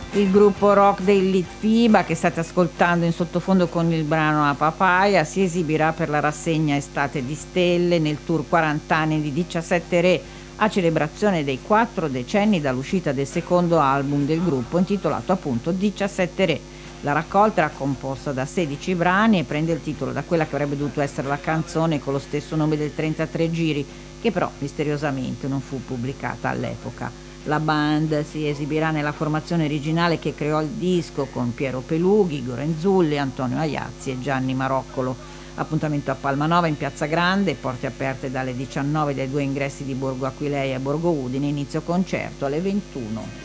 Il gruppo rock dei Litfiba, che state ascoltando in sottofondo con il brano A Papaya, si esibirà per la rassegna Estate di Stelle nel tour 40 anni di 17 Re, a celebrazione dei 4 decenni dall'uscita del secondo album del gruppo, intitolato appunto 17 Re. La raccolta era composta da 16 brani e prende il titolo da quella che avrebbe dovuto essere la canzone con lo stesso nome del 33 giri, che però misteriosamente non fu pubblicata all'epoca. La band si esibirà nella formazione originale che creò il disco, con Piero Pelughi, Igor Enzulli, Antonio Aiazzi e Gianni Maroccolo. Appuntamento a Palmanova in Piazza Grande, porte aperte dalle 19 dai 2 ingressi di Borgo Aquileia e Borgo Udine, inizio concerto alle 21.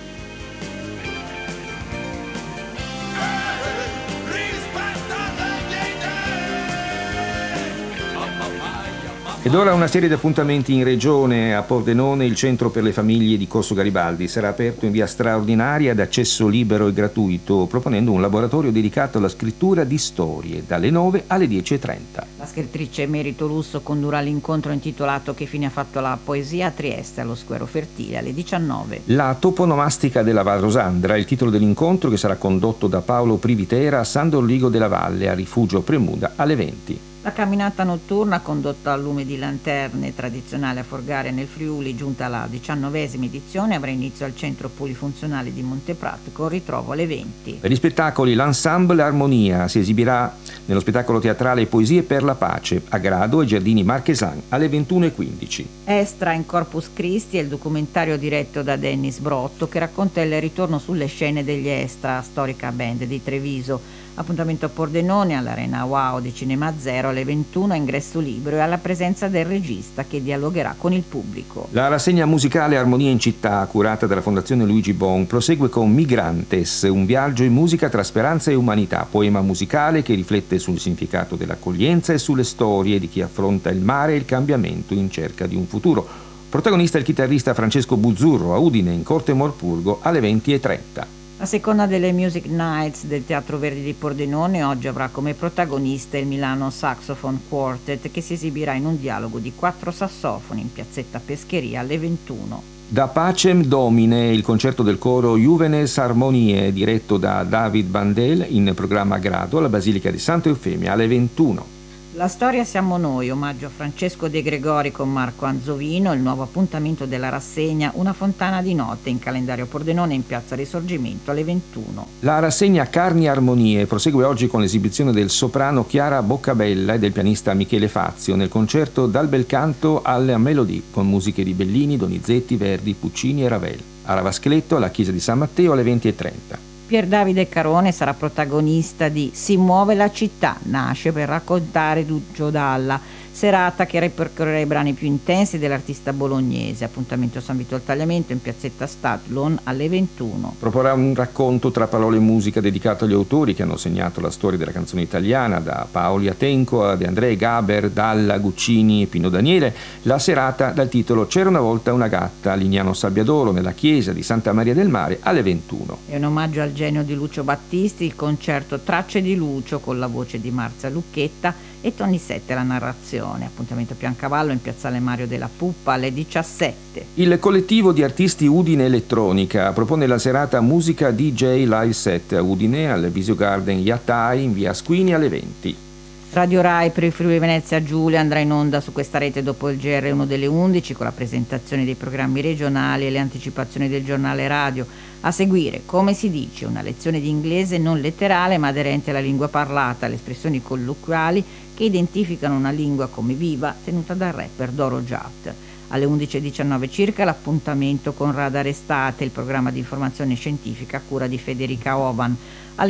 Ed ora una serie di appuntamenti in regione. A Pordenone il centro per le famiglie di Corso Garibaldi sarà aperto in via straordinaria ad accesso libero e gratuito, proponendo un laboratorio dedicato alla scrittura di storie dalle 9 alle 10:30. La scrittrice Emerito Russo condurrà l'incontro intitolato Che fine ha fatto la poesia a Trieste, allo Squero Fertile, alle 19. La toponomastica della Val Rosandra è il titolo dell'incontro, che sarà condotto da Paolo Privitera a San Dorligo della Valle, a Rifugio Premuda, alle 20. La camminata notturna, condotta al lume di lanterne, tradizionale a Forgare nel Friuli, giunta alla 19ª edizione, avrà inizio al centro polifunzionale di Monteprat, con ritrovo alle 20. Per gli spettacoli l'Ensemble Armonia si esibirà nello spettacolo teatrale Poesie per la Pace a Grado e Giardini Marchesan alle 21:15. Estra in Corpus Christi è il documentario diretto da Dennis Brotto, che racconta il ritorno sulle scene degli Estra, storica band di Treviso. Appuntamento a Pordenone all'Arena Wow di Cinema Zero alle 21, a ingresso libero e alla presenza del regista, che dialogherà con il pubblico. La rassegna musicale Armonia in città, curata dalla Fondazione Luigi Bon, prosegue con Migrantes, un viaggio in musica tra speranza e umanità, poema musicale che riflette sul significato dell'accoglienza e sulle storie di chi affronta il mare e il cambiamento in cerca di un futuro. Protagonista il chitarrista Francesco Buzzurro, a Udine in Corte Morpurgo alle 20:30. La seconda delle Music Nights del Teatro Verdi di Pordenone oggi avrà come protagonista il Milano Saxophone Quartet, che si esibirà in un dialogo di 4 sassofoni in piazzetta Pescheria alle 21. Da Pacem Domine, il concerto del coro Juvenes Armonie, diretto da David Bandel, in programma a Grado alla Basilica di Santa Eufemia alle 21. La storia siamo noi, omaggio a Francesco De Gregori con Marco Anzovino, il nuovo appuntamento della rassegna Una fontana di notte, in calendario Pordenone in piazza Risorgimento alle 21. La rassegna Carni Armonie prosegue oggi con l'esibizione del soprano Chiara Boccabella e del pianista Michele Fazio nel concerto Dal bel canto alla melodie, con musiche di Bellini, Donizetti, Verdi, Puccini e Ravel. A Ravascletto, alla chiesa di San Matteo alle 20:30. Pier Davide Carone sarà protagonista di Si muove la città, nasce per raccontare Duccio Dalla, serata che ripercorrerà i brani più intensi dell'artista bolognese. Appuntamento a San Vito al Tagliamento in piazzetta Stadlon alle 21. Proporrà un racconto tra parole e musica dedicato agli autori che hanno segnato la storia della canzone italiana, da Paoli Atenco a De André, Gaber, Dalla, Guccini e Pino Daniele. La serata dal titolo C'era una volta una gatta, a Lignano Sabbiadoro, nella chiesa di Santa Maria del Mare alle 21. È un omaggio al genio di Lucio Battisti, il concerto Tracce di Lucio con la voce di Marzia Lucchetta e Tony Sette la narrazione. Appuntamento a Piancavallo in piazzale Mario della Puppa alle 17. Il collettivo di artisti Udine Elettronica propone la serata Musica DJ Live Set a Udine al Visio Garden Yatai in via Squini alle 20. Radio Rai per il Friuli Venezia Giulia andrà in onda su questa rete dopo il GR1 delle 11 con la presentazione dei programmi regionali e le anticipazioni del giornale radio. A seguire, come si dice, una lezione di inglese non letterale ma aderente alla lingua parlata, le espressioni colloquiali che identificano una lingua come viva, tenuta dal rapper Doro Jat. Alle 11:19 circa l'appuntamento con Radar Estate, il programma di informazione scientifica a cura di Federica Ovan. Alle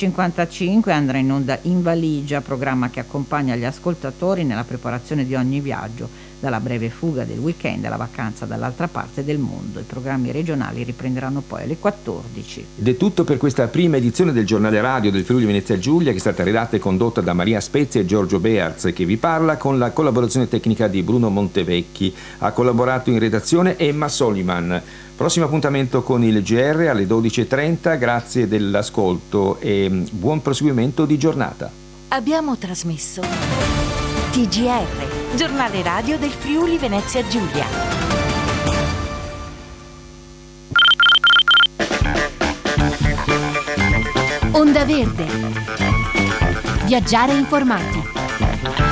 11:55 andrà in onda In Valigia, programma che accompagna gli ascoltatori nella preparazione di ogni viaggio, dalla breve fuga del weekend alla vacanza dall'altra parte del mondo. I programmi regionali riprenderanno poi alle 14. Ed è tutto per questa prima edizione del giornale radio del Friuli Venezia Giulia, che è stata redatta e condotta da Maria Spezia e Giorgio Bearz, che vi parla con la collaborazione tecnica di Bruno Montevecchi. Ha collaborato in redazione Emma Soliman. Prossimo appuntamento con il GR alle 12:30, grazie dell'ascolto e buon proseguimento di giornata. Abbiamo trasmesso TGR, giornale radio del Friuli Venezia Giulia. Onda Verde. Viaggiare informati.